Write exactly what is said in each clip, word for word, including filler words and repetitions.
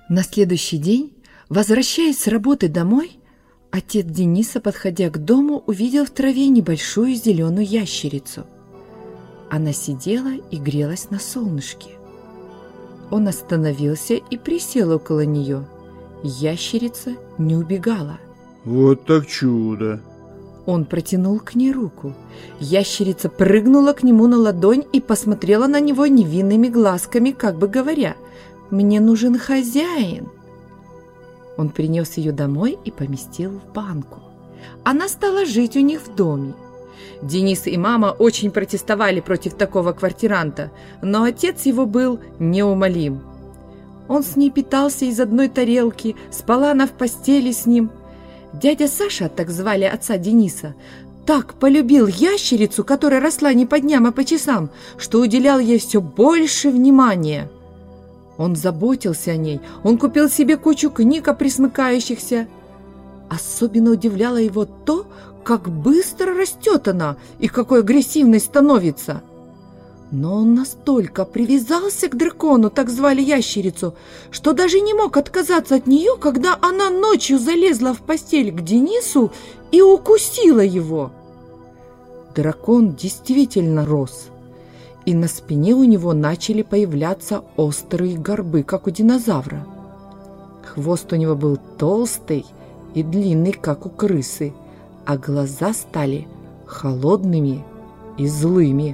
На следующий день, возвращаясь с работы домой, отец Дениса, подходя к дому, увидел в траве небольшую зеленую ящерицу. Она сидела и грелась на солнышке. Он остановился и присел около нее. Ящерица не убегала. Вот так чудо! Он протянул к ней руку. Ящерица прыгнула к нему на ладонь и посмотрела на него невинными глазками, как бы говоря: «Мне нужен хозяин». Он принес ее домой и поместил в банку. Она стала жить у них в доме. Денис и мама очень протестовали против такого квартиранта, но отец его был неумолим. Он с ней питался из одной тарелки, спала она в постели с ним. Дядя Саша, так звали отца Дениса, так полюбил ящерицу, которая росла не по дням, а по часам, что уделял ей все больше внимания. Он заботился о ней, он купил себе кучу книг о пресмыкающихся. Особенно удивляло его то, как быстро растет она и какой агрессивной становится. Но он настолько привязался к дракону, так звали ящерицу, что даже не мог отказаться от нее, когда она ночью залезла в постель к Денису и укусила его. Дракон действительно рос, и на спине у него начали появляться острые горбы, как у динозавра. Хвост у него был толстый и длинный, как у крысы, а глаза стали холодными и злыми.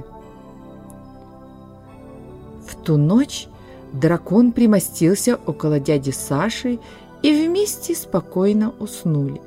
В ту ночь дракон примостился около дяди Саши и вместе спокойно уснули.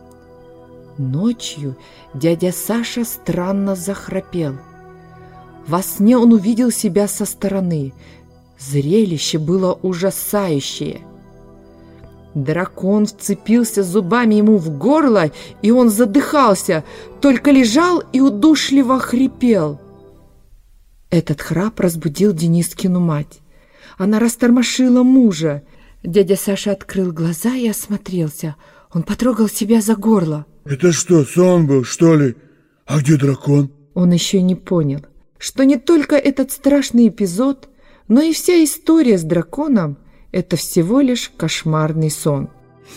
Ночью дядя Саша странно захрапел. Во сне он увидел себя со стороны. Зрелище было ужасающее. Дракон вцепился зубами ему в горло, и он задыхался, только лежал и удушливо хрипел. Этот храп разбудил Денискину мать. Она растормошила мужа. Дядя Саша открыл глаза и осмотрелся. Он потрогал себя за горло. Это что, сон был, что ли? А где дракон? Он еще не понял, что не только этот страшный эпизод, но и вся история с драконом – это всего лишь кошмарный сон.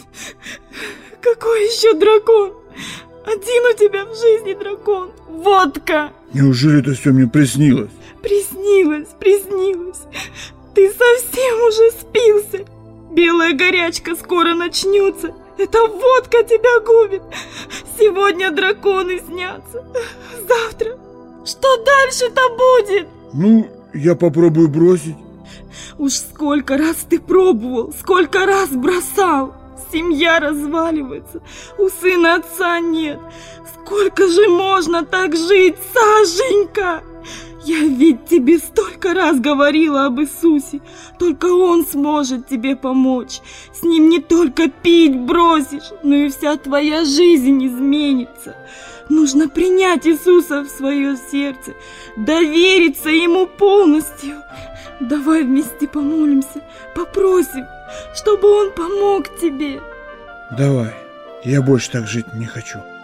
Какой еще дракон? Один у тебя в жизни дракон – водка! Неужели это все мне приснилось? Приснилось, приснилось. Ты совсем уже спился. Белая горячка скоро начнется. Эта водка тебя губит. Сегодня драконы снятся. Завтра. Что дальше-то будет? Ну, я попробую бросить. Уж сколько раз ты пробовал, сколько раз бросал. Семья разваливается, у сына отца нет. Сколько же можно так жить, Сашенька? Я ведь тебе столько раз говорила об Иисусе. Только Он сможет тебе помочь. С Ним не только пить бросишь, но и вся твоя жизнь изменится. Нужно принять Иисуса в свое сердце, довериться Ему полностью. Давай вместе помолимся, попросим, чтобы Он помог тебе. Давай, я больше так жить не хочу.